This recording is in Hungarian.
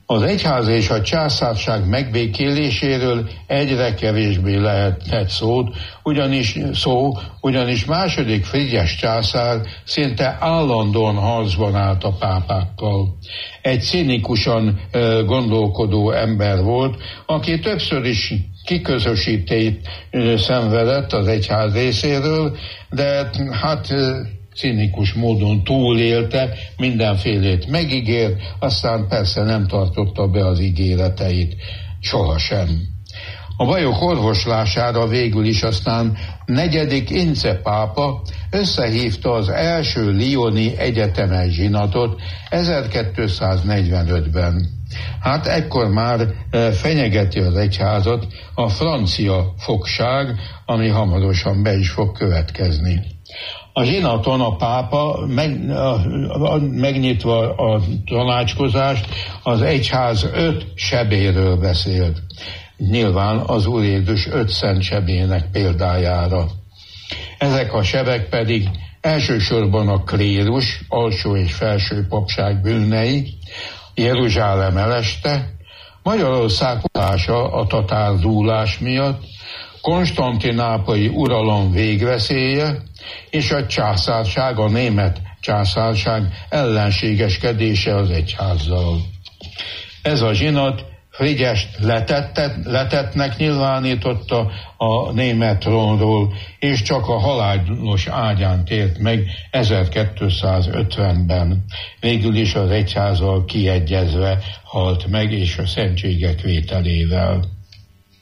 Az egyház és a császárság megbékéléséről egyre kevésbé lehetett ugyanis második Frigyes császár szinte állandóan harcban állt a pápákkal. Egy cinikusan gondolkodó ember volt, aki többször is kiközösítést szenvedett az egyház részéről, de cinikus módon túlélte, mindenfélét megígért, aztán persze nem tartotta be az ígéreteit sohasem. A bajok orvoslására végül is aztán 4. Ince pápa összehívta az első lyoni egyetemes zsinatot 1245-ben. Ekkor már fenyegeti az egyházat a francia fogság, ami hamarosan be is fog következni. A zsinaton a pápa megnyitva a tanácskozást az egyház 5 sebéről beszélt. Nyilván az Úr Jézus 5 szent sebének példájára. Ezek a sebek pedig elsősorban a klérus, alsó és felső papság bűnei, Jeruzsálem eleste, Magyarország hulása a tatárdúlás miatt, konstantinápolyi uralom végveszélye és a császárság, a német császárság ellenségeskedése az egyházzal. Ez a zsinat Frigyest letettnek nyilvánította a német trónról, és csak a halálos ágyán tért meg 1250-ben. Végül is az egyházzal kiegyezve halt meg, és a szentségek vételével.